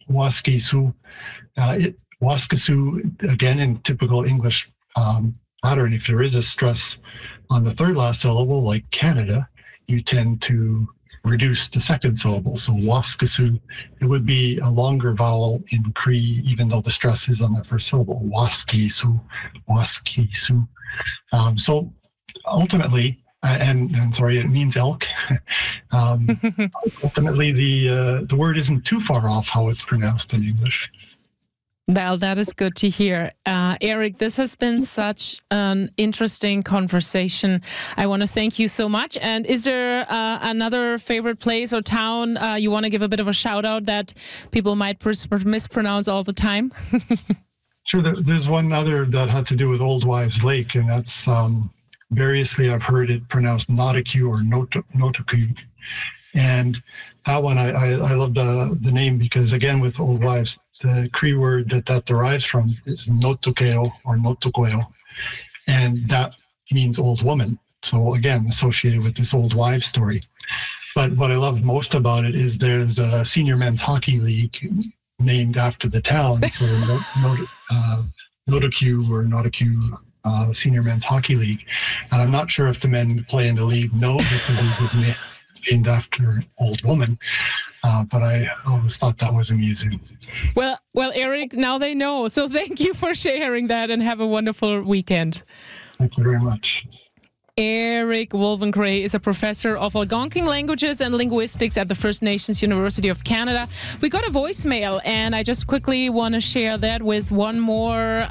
Waskisu. Waskisu, again, in typical English pattern, if there is a stress on the third last syllable, like Canada, you tend to reduce the second syllable. So Waskisu, it would be a longer vowel in Cree, even though the stress is on the first syllable. Waskisu, Waskisu. So ultimately, and sorry, it means elk. Ultimately, the word isn't too far off how it's pronounced in English. Well, that is good to hear. Eric, this has been such an interesting conversation. I want to thank you so much. And is there another favorite place or town you want to give a bit of a shout out that people might mispronounce all the time? Sure. There's one other that had to do with Old Wives Lake, and that's variously I've heard it pronounced Notikewin or Notikewin. And that one, I love the name because, again, with Old Wives, the Cree word that derives from is Notukeo or Notukoeo, and that means old woman. So, again, associated with this Old Wives story. But what I love most about it is there's a senior men's hockey league named after the town. So, Notikewin or Notikewin Senior Men's Hockey League. And I'm not sure if the men play in the league. No, because it was named after an old woman. But I always thought that was amusing. Well, Eric, now they know. So thank you for sharing that and have a wonderful weekend. Thank you very much. Eric Wolven-Gray is a professor of Algonquin languages and linguistics at the First Nations University of Canada. We got a voicemail, and I just quickly want to share that with one more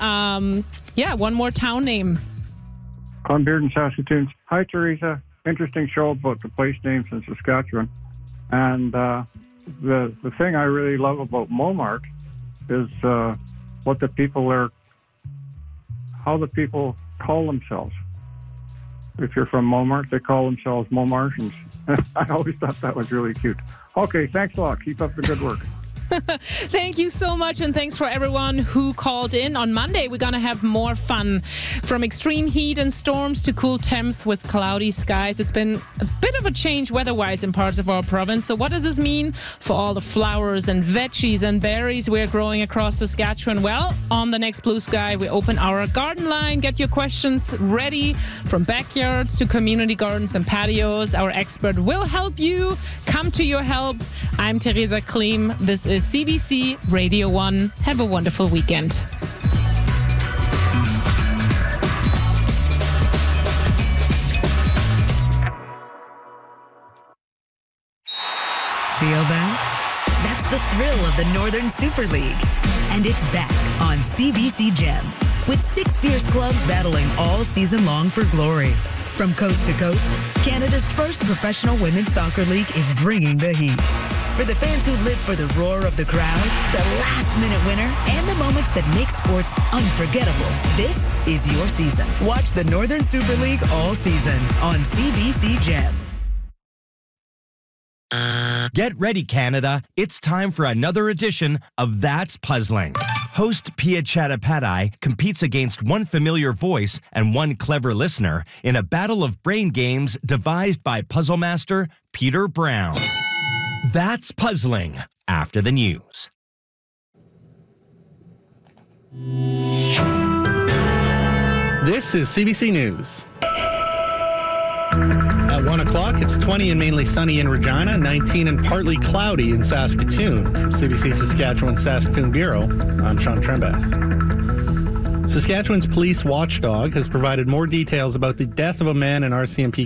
town name. Clonbeard in Saskatoon. Hi, Teresa. Interesting show about the place names in Saskatchewan. And the thing I really love about Momart is what the people are, how the people call themselves. If you're from Momart, they call themselves Momartians. I always thought that was really cute. Okay, thanks a lot. Keep up the good work. Thank you so much, and thanks for everyone who called in. On Monday, we're going to have more fun. From extreme heat and storms to cool temps with cloudy skies. It's been a bit of a change weather-wise in parts of our province. So what does this mean for all the flowers and veggies and berries we're growing across Saskatchewan? Well, on the next Blue Sky, we open our garden line. Get your questions ready, from backyards to community gardens and patios. Our expert will help you. Come to your help. I'm Teresa Klim. This is CBC Radio 1. Have a wonderful weekend. Feel that? That's the thrill of the Northern Super League. And it's back on CBC Gem, with 6 fierce clubs battling all season long for glory. From coast to coast, Canada's first professional women's soccer league is bringing the heat. For the fans who live for the roar of the crowd, the last-minute winner, and the moments that make sports unforgettable, this is your season. Watch the Northern Super League all season on CBC Gem. Get ready, Canada. It's time for another edition of That's Puzzling. Host Pia Chattopadhyay competes against one familiar voice and one clever listener in a battle of brain games devised by puzzle master Peter Brown. That's Puzzling, after the news. This is CBC News. At 1 o'clock, it's 20 and mainly sunny in Regina, 19 and partly cloudy in Saskatoon. From CBC Saskatchewan Saskatoon Bureau, I'm Sean Trembath. Saskatchewan's police watchdog has provided more details about the death of a man in RCMP